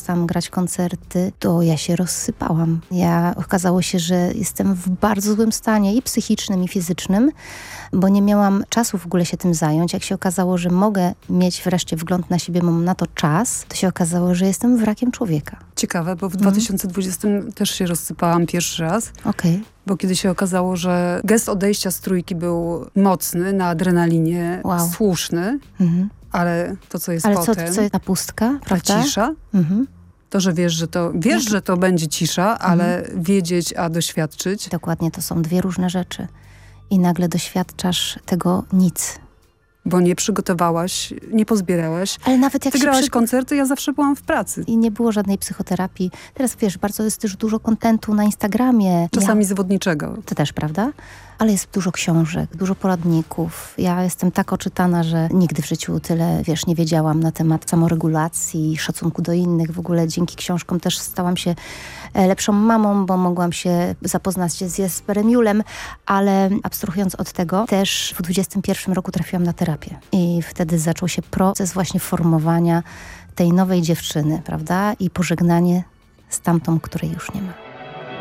przestałam grać koncerty, to ja się rozsypałam. Okazało się, że jestem w bardzo złym stanie i psychicznym, i fizycznym, bo nie miałam czasu w ogóle się tym zająć. Jak się okazało, że mogę mieć wreszcie wgląd na siebie, mam na to czas, to się okazało, że jestem wrakiem człowieka. Ciekawe, bo w 2020 też się rozsypałam pierwszy raz. Okej. Bo kiedy się okazało, że gest odejścia z trójki był mocny, na adrenalinie, słuszny, ale to, co jest potem... Ale co ta pustka, prawda? Ta cisza, to, że wiesz, że to będzie cisza, ale wiedzieć, a doświadczyć. Dokładnie, to są dwie różne rzeczy. I nagle doświadczasz tego nic. Bo nie przygotowałaś, nie pozbierałaś. Ale nawet jak Ty grałaś koncerty, ja zawsze byłam w pracy. I nie było żadnej psychoterapii. Teraz wiesz, bardzo jest też dużo kontentu na Instagramie. Czasami zawodniczego. To też, prawda? Ale jest dużo książek, dużo poradników. Ja jestem tak oczytana, że nigdy w życiu tyle, wiesz, nie wiedziałam na temat samoregulacji, szacunku do innych. W ogóle dzięki książkom też stałam się lepszą mamą, bo mogłam się zapoznać z Jesperem Julem, ale abstrahując od tego, też w 21 roku trafiłam na terapię. I wtedy zaczął się proces właśnie formowania tej nowej dziewczyny, prawda? I pożegnanie z tamtą, której już nie ma.